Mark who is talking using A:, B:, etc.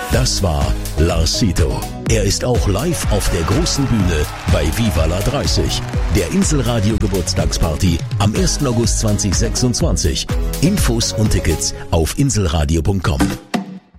A: Das war Lars Sito. Er ist auch live auf der großen Bühne bei Viva la 30, der Inselradio Geburtstagsparty am 1. August 2026. Infos und Tickets auf inselradio.com.